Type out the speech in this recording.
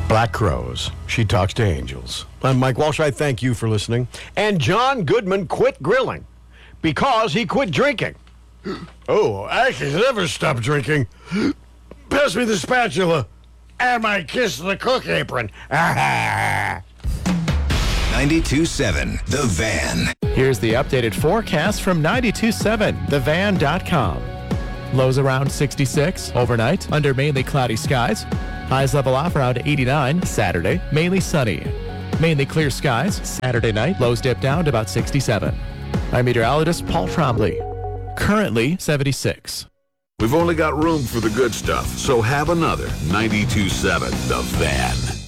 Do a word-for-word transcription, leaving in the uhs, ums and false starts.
Black Crows. She talks to angels. I'm Mike Walsh. I thank you for listening. And John Goodman quit grilling because he quit drinking. Oh, I can never stop drinking. Pass me the spatula and my kiss the cook apron. ninety-two point seven The Van. Here's the updated forecast from ninety-two point seven the van dot com. Lows around sixty-six overnight under mainly cloudy skies. Highs level off around eighty-nine Saturday, mainly sunny. Mainly clear skies Saturday night. Lows dip down to about sixty-seven. I'm meteorologist Paul Trombley. Currently seventy-six. We've only got room for the good stuff, so have another ninety-two point seven The Van.